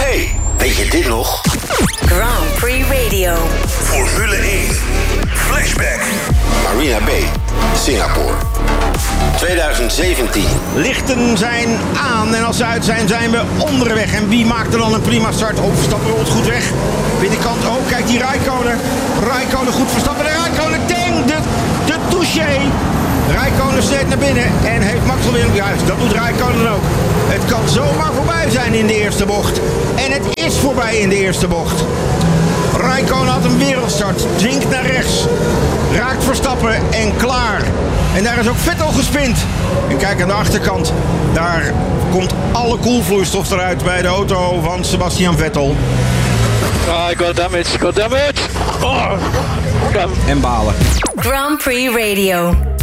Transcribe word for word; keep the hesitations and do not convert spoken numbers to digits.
Hey, weet je dit nog? Grand Prix Radio. Formule één. Flashback. Marina Bay, Singapore. twintig zeventien. Lichten zijn aan en als ze uit zijn, zijn we onderweg. En wie maakt er dan een prima start? Oh, Verstappen rolt goed weg. Binnenkant, oh, kijk die Räikkönen. Räikkönen goed Verstappen. De Räikkönen, ding, de, de touché. Räikkönen snijdt naar binnen en heeft Max alweer juist. Dat doet Räikkönen ook. Het kan zomaar voorbij zijn in de eerste bocht. En het is voorbij in de eerste bocht. Räikkönen had een wereldstart, dwingt naar rechts, raakt Verstappen en klaar. En daar is ook Vettel gespind. En kijk aan de achterkant, daar komt alle koelvloeistof eruit bij de auto van Sebastian Vettel. Oh, I got damage, got damage! Oh, en balen. Grand Prix Radio.